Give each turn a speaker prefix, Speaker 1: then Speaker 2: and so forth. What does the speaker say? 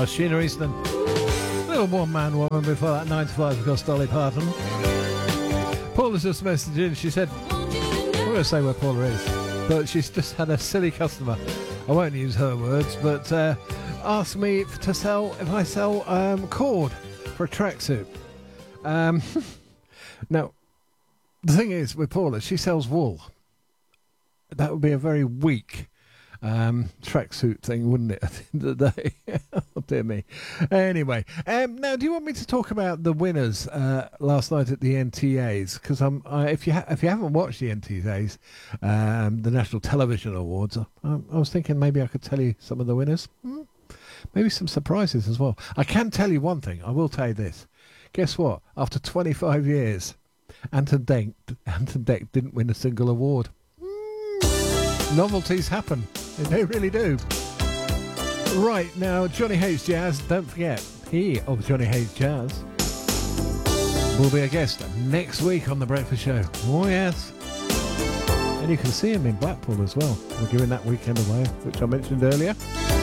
Speaker 1: Sheena Easton. Little one-man woman before that 9 to 5, of course, Dolly Parton. Paula's just messaged in. She said, I'm going to say where Paula is, but she's just had a silly customer. I won't use her words, but asked me to sell, if I sell cord for a tracksuit. Now, the thing is with Paula, she sells wool. That would be a very weak tracksuit thing, wouldn't it, at the end of the day? Oh, dear me. Anyway, now, do you want me to talk about the winners last night at the NTAs? Because if you haven't watched the NTAs, the National Television Awards, I was thinking maybe I could tell you some of the winners. Maybe some surprises as well. I can tell you one thing. I will tell you this. Guess what? After 25 years, Anton Deck didn't win a single award. Novelties happen. They really do. Right, now, Johnny Hates Jazz, don't forget, he of Johnny Hates Jazz will be a guest next week on The Breakfast Show. Oh, yes. And you can see him in Blackpool as well. We're giving that weekend away, which I mentioned earlier.